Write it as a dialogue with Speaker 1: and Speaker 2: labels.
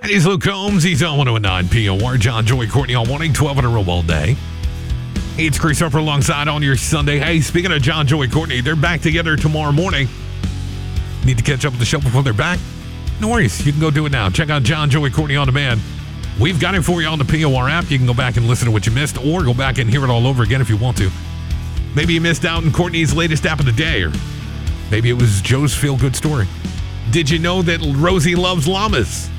Speaker 1: He's Luke Combs. He's on 109 POR. John, Joey, Courtney all morning, 12 in a row all day. It's Chris Harper alongside on your Sunday. Hey, speaking of John, Joey, Courtney, they're back together tomorrow morning. Need to catch up with the show before they're back? No worries. You can go do it now. Check out John, Joey, Courtney on demand. We've got it for you on the POR app. You can go back and listen to what you missed or go back and hear it all over again if you want to. Maybe you missed out on Courtney's latest app of the day, or maybe it was Joe's feel-good story. Did you know that Rosie loves llamas?